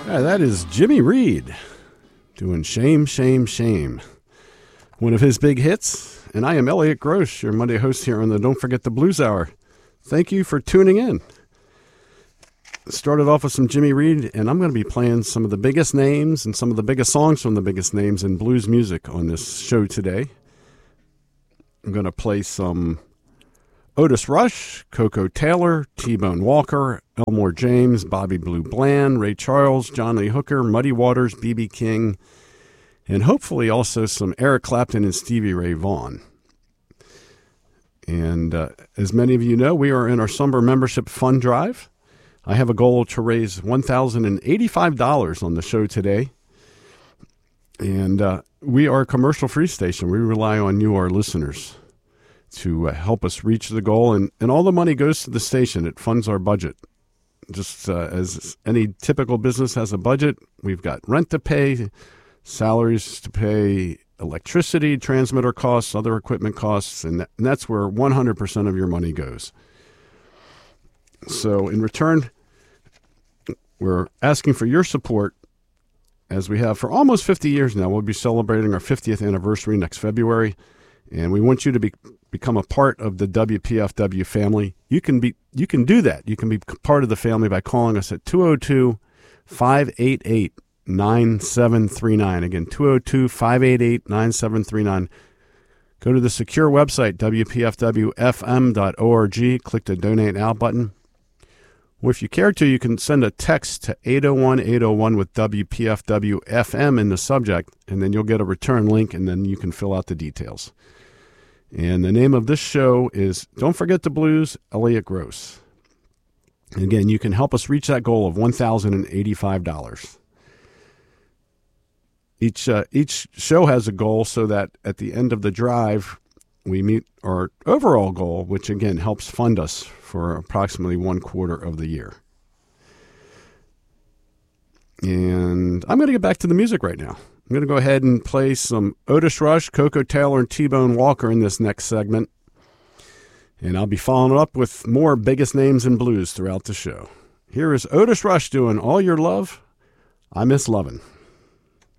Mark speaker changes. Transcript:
Speaker 1: That is Jimmy Reed doing Shame, Shame, Shame. One of his big hits. And I am Elliot Gross, your Monday host here on the Don't Forget the Blues Hour. Thank you for tuning in. Started off with some Jimmy Reed, and I'm going to be playing some of the biggest names and some of the biggest songs from the biggest names in blues music on this show today. I'm going to play some Otis Rush, Koko Taylor, T-Bone Walker, Elmore James, Bobby Blue Bland, Ray Charles, John Lee Hooker, Muddy Waters, B.B. King, and hopefully also some Eric Clapton and Stevie Ray Vaughan. And as many of you know, we are in our summer membership fund drive. I have a goal to raise $1,085 on the show today. And we are a commercial-free station. We rely on you, our listeners, to help us reach the goal. And all the money goes to the station. It funds our budget. Just as any typical business has a budget, we've got rent to pay, salaries to pay, electricity, transmitter costs, other equipment costs, and that's where 100% of your money goes. So in return, we're asking for your support, as we have for almost 50 years now. We'll be celebrating our 50th anniversary next February, and we want you to become a part of the WPFW family. You can do that. You can be part of the family by calling us at 202-588-9739. Again, 202-588-9739. Go to the secure website, WPFWFM.org. Click the Donate Now button. Or if you care to, you can send a text to 801-801 with WPFW-FM in the subject, and then you'll get a return link, and then you can fill out the details. And the name of this show is Don't Forget the Blues, Elliot Gross. And again, you can help us reach that goal of $1,085. Each show has a goal so that at the end of the drive, we meet our overall goal, which again helps fund us for approximately 1/4 of the year. And I'm going to get back to the music right now. I'm going to go ahead and play some Otis Rush, Koko Taylor, and T-Bone Walker in this next segment. And I'll be following up with more biggest names in blues throughout the show. Here is Otis Rush doing All Your Love, I Miss Lovin'.